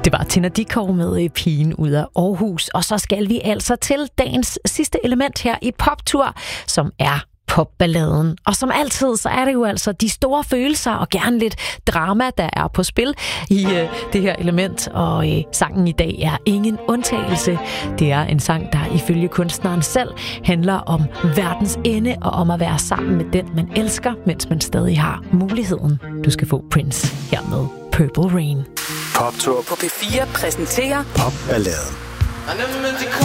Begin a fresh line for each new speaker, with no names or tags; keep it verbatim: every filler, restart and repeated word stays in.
Det var Tina Dickow med Pigen ud af Aarhus. Og så skal vi altså til dagens sidste element her i Poptur, som er popballaden. Og som altid, så er det jo altså de store følelser og gerne lidt drama, der er på spil i øh, det her element. Og øh, sangen i dag er ingen undtagelse. Det er en sang, der ifølge kunstneren selv handler om verdens ende og om at være sammen med den, man elsker, mens man stadig har muligheden. Du skal få Prince her med Purple Rain.
Poptur på P fire præsenterer Popballaden.